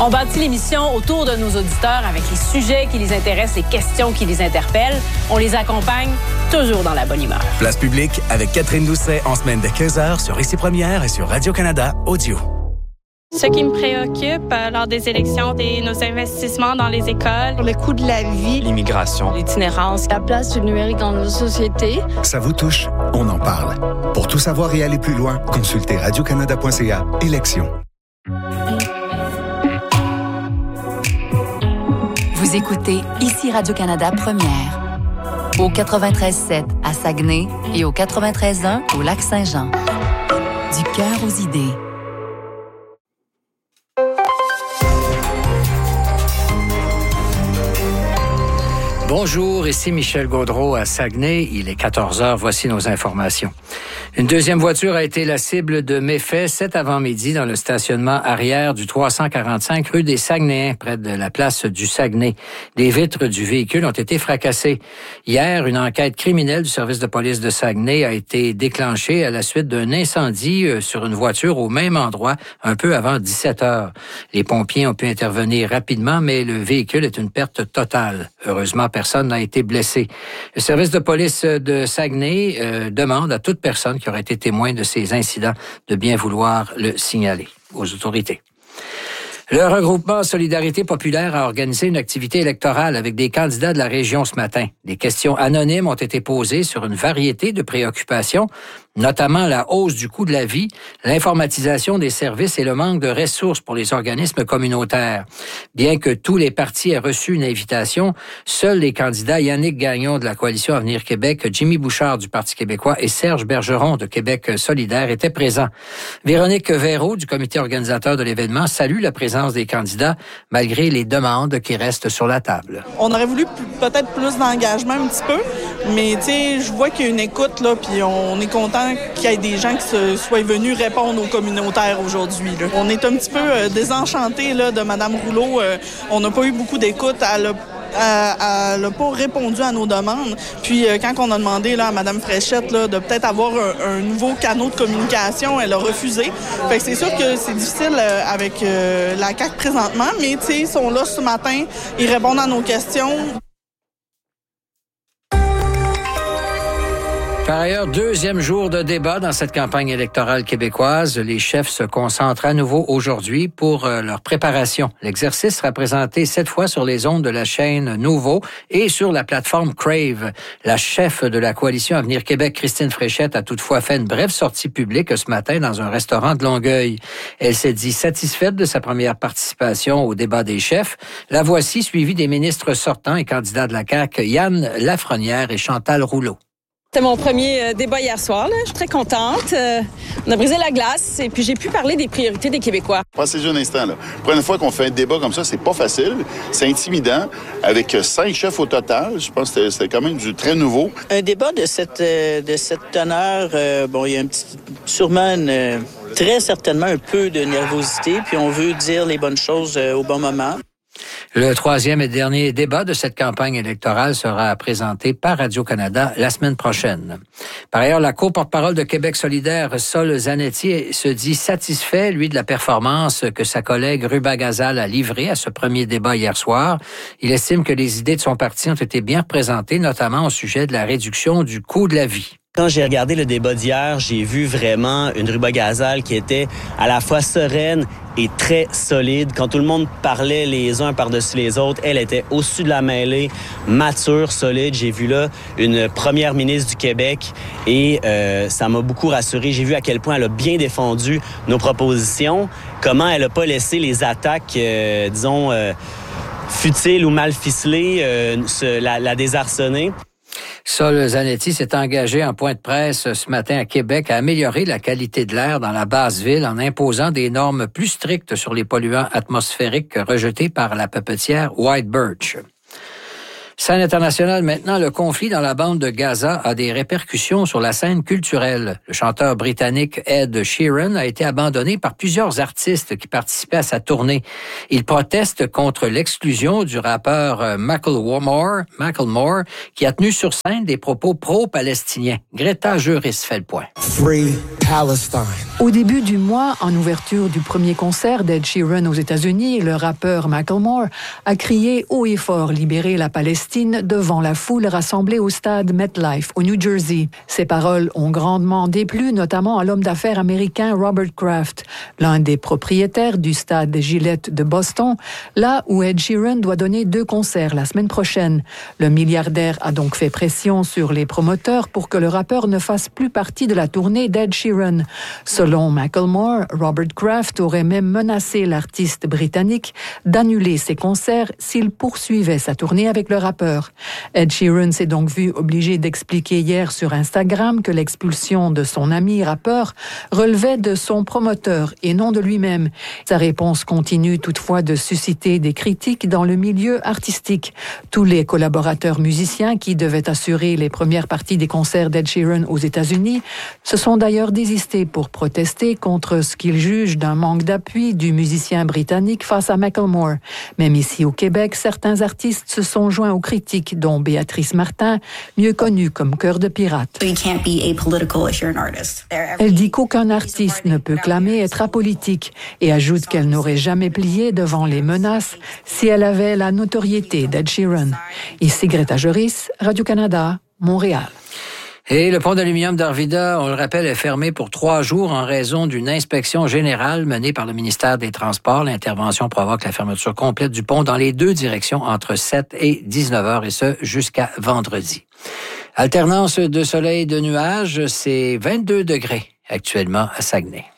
On bâtit l'émission autour de nos auditeurs avec les sujets qui les intéressent, les questions qui les interpellent. On les accompagne toujours dans la bonne humeur. Place publique avec Catherine Doucet en semaine de 15h sur Ici Première et sur Radio-Canada Audio. Ce qui me préoccupe lors des élections, c'est nos investissements dans les écoles, le coût de la vie, l'immigration, l'itinérance, la place du numérique dans nos sociétés. Ça vous touche? On en parle. Pour tout savoir et aller plus loin, consultez radiocanada.ca. Élections. Vous écoutez Ici Radio-Canada Première. Au 93.7 à Saguenay et au 93.1 au Lac-Saint-Jean. Du cœur aux idées. Bonjour, ici Michel Gaudreault à Saguenay. Il est 14h. Voici nos informations. Une deuxième voiture a été la cible de méfaits cet avant-midi dans le stationnement arrière du 345 rue des Saguenayens, près de la place du Saguenay. Des vitres du véhicule ont été fracassées. Hier, une enquête criminelle du service de police de Saguenay a été déclenchée à la suite d'un incendie sur une voiture au même endroit, un peu avant 17h. Les pompiers ont pu intervenir rapidement, mais le véhicule est une perte totale. Heureusement, personne n'a été blessé. Le service de police de Saguenay demande à toute personne qui aurait été témoin de ces incidents de bien vouloir le signaler aux autorités. Le regroupement Solidarité populaire a organisé une activité électorale avec des candidats de la région ce matin. Des questions anonymes ont été posées sur une variété de préoccupations, notamment la hausse du coût de la vie, l'informatisation des services et le manque de ressources pour les organismes communautaires. Bien que tous les partis aient reçu une invitation, seuls les candidats Yannick Gagnon de la Coalition Avenir Québec, Jimmy Bouchard du Parti québécois et Serge Bergeron de Québec solidaire étaient présents. Véronique Véraud du comité organisateur de l'événement salue la présence des candidats malgré les demandes qui restent sur la table. On aurait voulu peut-être plus d'engagement un petit peu, mais tu sais, je vois qu'il y a une écoute là, puis on est content qu'il y ait des gens qui soient venus répondre aux communautaires aujourd'hui. Là. On est un petit peu désenchantés là, de Mme Rouleau. On n'a pas eu beaucoup d'écoute. Elle n'a pas répondu à nos demandes. Puis quand on a demandé là, à Mme Fréchette là, de peut-être avoir un nouveau canal de communication, elle a refusé. Fait que c'est sûr que c'est difficile avec la CAQ présentement, mais tu sais, ils sont là ce matin, ils répondent à nos questions. Par ailleurs, deuxième jour de débat dans cette campagne électorale québécoise. Les chefs se concentrent à nouveau aujourd'hui pour leur préparation. L'exercice sera présenté cette fois sur les ondes de la chaîne Nouveau et sur la plateforme Crave. La chef de la Coalition Avenir Québec, Christine Fréchette, a toutefois fait une brève sortie publique ce matin dans un restaurant de Longueuil. Elle s'est dit satisfaite de sa première participation au débat des chefs. La voici suivie des ministres sortants et candidats de la CAQ, Yann Lafrenière et Chantal Rouleau. C'était mon premier débat hier soir. Là. Je suis très contente. On a brisé la glace et puis j'ai pu parler des priorités des Québécois. Pensez-y un instant. La première fois qu'on fait un débat comme ça, c'est pas facile. C'est intimidant. Avec 5 chefs au total, je pense que c'était quand même du très nouveau. Un débat de cette teneur, il y a très certainement un peu de nervosité, puis on veut dire les bonnes choses au bon moment. Le troisième et dernier débat de cette campagne électorale sera présenté par Radio-Canada la semaine prochaine. Par ailleurs, la co-porte-parole de Québec solidaire, Sol Zanetti, se dit satisfait, lui, de la performance que sa collègue Ruba Gazal a livrée à ce premier débat hier soir. Il estime que les idées de son parti ont été bien représentées, notamment au sujet de la réduction du coût de la vie. Quand j'ai regardé le débat d'hier, j'ai vu vraiment une Ruba Gazal qui était à la fois sereine et très solide. Quand tout le monde parlait les uns par-dessus les autres, elle était au-dessus de la mêlée, mature, solide. J'ai vu là une première ministre du Québec et ça m'a beaucoup rassuré. J'ai vu à quel point elle a bien défendu nos propositions, comment elle n'a pas laissé les attaques, futiles ou mal ficelées, la désarçonner. Sol Zanetti s'est engagé en point de presse ce matin à Québec à améliorer la qualité de l'air dans la basse-ville en imposant des normes plus strictes sur les polluants atmosphériques rejetés par la papetière White Birch. Scène internationale maintenant, le conflit dans la bande de Gaza a des répercussions sur la scène culturelle. Le chanteur britannique Ed Sheeran a été abandonné par plusieurs artistes qui participaient à sa tournée. Il proteste contre l'exclusion du rappeur Macklemore, qui a tenu sur scène des propos pro-palestiniens. Greta Juris fait le point. Free Palestine. Au début du mois, en ouverture du premier concert d'Ed Sheeran aux États-Unis, le rappeur Macklemore a crié haut et fort « Libérer la Palestine » devant la foule rassemblée au stade MetLife, au New Jersey. Ces paroles ont grandement déplu, notamment à l'homme d'affaires américain Robert Kraft, l'un des propriétaires du stade Gillette de Boston, là où Ed Sheeran doit donner 2 concerts la semaine prochaine. Le milliardaire a donc fait pression sur les promoteurs pour que le rappeur ne fasse plus partie de la tournée d'Ed Sheeran. Selon Macklemore, Robert Kraft aurait même menacé l'artiste britannique d'annuler ses concerts s'il poursuivait sa tournée avec le rappeur. Ed Sheeran s'est donc vu obligé d'expliquer hier sur Instagram que l'expulsion de son ami rappeur relevait de son promoteur et non de lui-même. Sa réponse continue toutefois de susciter des critiques dans le milieu artistique. Tous les collaborateurs musiciens qui devaient assurer les premières parties des concerts d'Ed Sheeran aux États-Unis se sont d'ailleurs désistés pour protester contre ce qu'ils jugent d'un manque d'appui du musicien britannique face à Macklemore. Même ici au Québec, certains artistes se sont joints aux critiques, dont Béatrice Martin, mieux connue comme Cœur de pirate. Elle dit qu'aucun artiste ne peut clamer être apolitique et ajoute qu'elle n'aurait jamais plié devant les menaces si elle avait la notoriété d'Ed Sheeran. Ici Greta Juris, Radio-Canada, Montréal. Et le pont d'aluminium d'Arvida, on le rappelle, est fermé pour 3 jours en raison d'une inspection générale menée par le ministère des Transports. L'intervention provoque la fermeture complète du pont dans les 2 directions entre 7 et 19 heures, et ce, jusqu'à vendredi. Alternance de soleil et de nuages, c'est 22 degrés actuellement à Saguenay.